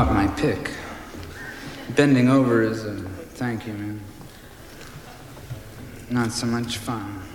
drop my pick. Bending over is a thank you, man. Not so much fun.